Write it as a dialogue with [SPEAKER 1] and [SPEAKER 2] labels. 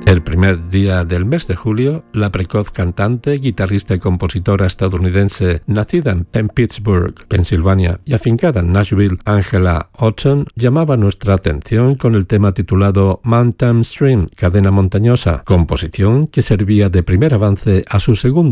[SPEAKER 1] El primer día del mes de julio, la precoz cantante, guitarrista y compositora estadounidense nacida en Pittsburgh, Pensilvania, y afincada en Nashville, Angela Houghton, llamaba nuestra atención con el tema titulado Mountain Stream, Cadena Montañosa, composición que servía de primer avance a su segundo